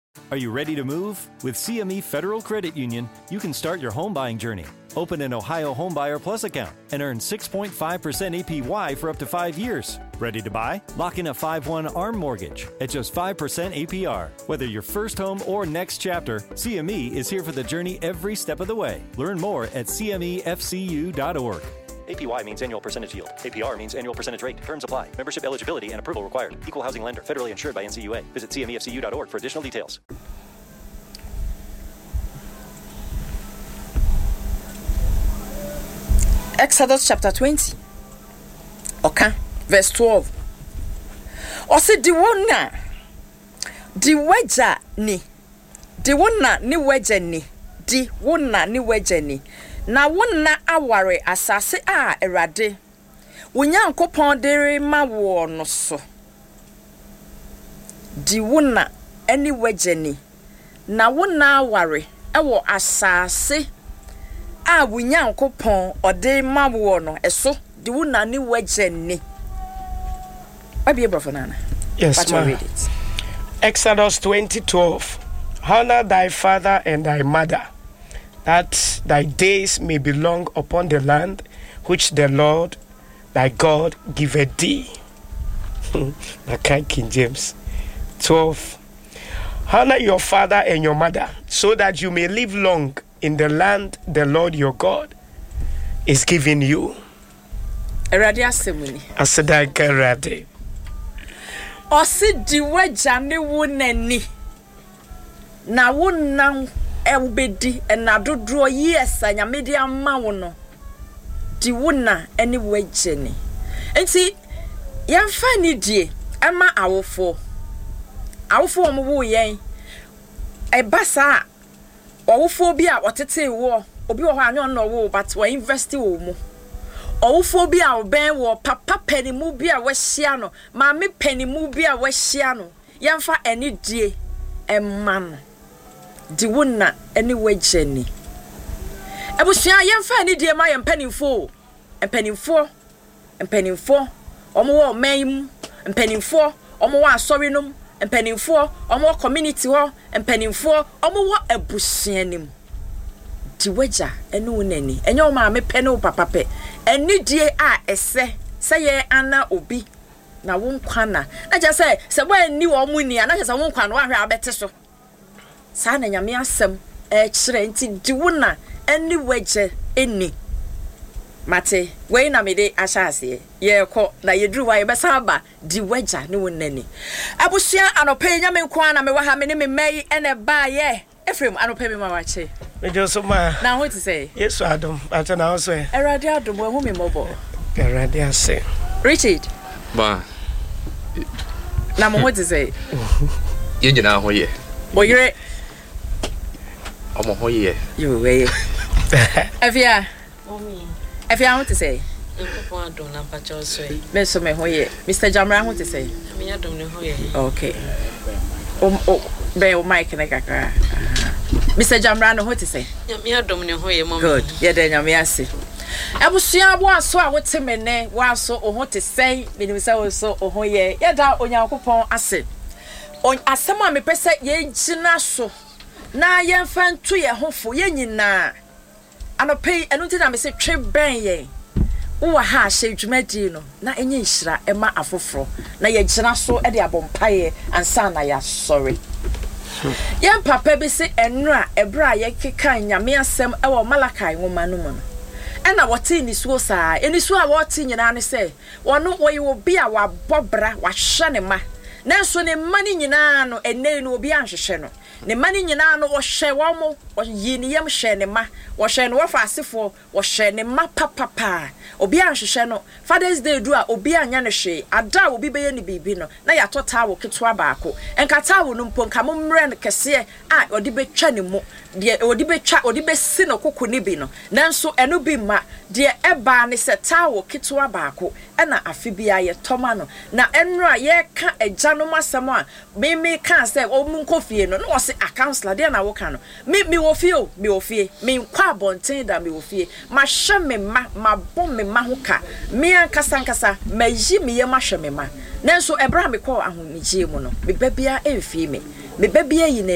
Are you ready to move? With CME Federal Credit Union, you can start your home buying journey. Open an Ohio Homebuyer Plus account and earn 6.5% APY for up to 5 years. Ready to buy? Lock in a 5/1 ARM mortgage at just 5% APR. Whether your first home or next chapter, CME is here for the journey every step of the way. Learn more at cmefcu.org. APY means annual percentage yield. APR means annual percentage rate. Terms apply. Membership eligibility and approval required. Equal housing lender. Federally insured by NCUA. Visit cmefcu.org for additional details. Exodus chapter 20. Okay, verse 12. Ose di wona di weja ni. Di wona ni weja ni. Di wona ni weja ni. Na wona aware asase a erade. Wonyankopon dere ma wo no so. Di wona ani weja ni. Na wona aware ewo asase a wonyankopon ode ma wo no eso di wona ni weja ni. Abi brother Nana. Yes, ma'am. Read it. Exodus 20:12. Honor thy father and thy mother, that thy days may be long upon the land which the Lord thy God giveth thee. Okay, King James. 12. Honor your father and your mother, so that you may live long in the land the Lord your God is giving you. Eradi asemuni. Asedaka eradi. Osi diwe jane wonani. Na wonnan ewbedi enadodro yes anyamedi amma wono. Di wona eni wejeni. Enti yamfa ni die ama awofo. Awofo omo yen. Ebasa awofo bi a otete wo obi wo anyo no wo but we invest wo mu. Awofo bi a oben wo papa peni mu bi a we hia no maame peni mu bi a we hia no yamfa eni die emma no di wona eni wejeni ebusua yamfa eni die ma yempanimfo empanimfo omo wo man empanimfo omo wo asori nom empanimfo omo wo community ho empanimfo omo wo abusuanim di weja eni wonani enye o maame peni o papa pe eni die a ese seye ana obi na wonkwana na je se bo ani wo muni na je se wonkwana wa hwe abete so sa na nyame asem kire nti di wona eni weje eni mate we na me de ashase ye ko na yedru wa ye besa ba di weja ne wonani abusua anope nyame nkwa na me wa ha me ne me mai ene ba ye Ephraim anope me ma wache me just ma na what to say yes Adam ata na so e erade adom we hu me mobo erade ase Richard ba na mo what to say ye nyina ho ye boyere omo ho ye you we Evia Evia what to say Nkopon adom na pacho so e me so me ho ye Mr. Jamra what to say me adom ne ho ye okay be o mic na kakra Mr. Jamra no what to say me adom ne ho ye mom good ye de nyame ase abusua bo aso a wote me ne wa so o ho te sei me nim se wo so o ho ye ye da onyankopon ase on asem a me pese ye gina so na ye mfa nto ye hofo ye nyina anope enu ti na me se twe ben ye wo ha hye dwumadi no na enye nhira ema afoforo na ye gina so e de abompaye ansa na ya sorry yan papa bi se enura ebra ye keka nyame asem e wo Malakai nwoma no mu no ena wote ni suo saa eni suo a wote nyina ne se wono wo ye obi a wabobra wahwe ne ma nanso ne mani nyina no enne no obi anhwehwe no ne mani nyina no wo hwe wo mo wo yi ne yam hwe ne ma wo hwe no wo fa asefo wo hwe ne ma papa obi anhwehwe no Father's Day do a obi anya ne hwe ada obi beye ne bibi no na ya tota wo ketwa baako enkata wo no mpo nka mo mre ne kese a odi betwa ne mu de odi betwa odi besi no koko ne bi no nanso eno bi ma de eba ne seta wo ketwa baako ena afi bia ye toma no na enra ye ka agya no masem a me kan say o mu nkofie no no se a counselor de na wo kan no me wo fie me kwa bonten da me wo fie ma hwe me ma bom me ma ho ka me ankasa ma yi me ye ma hwe me ma nanso ebra me kɔ ahomigye mu no me babia emfie me babia yi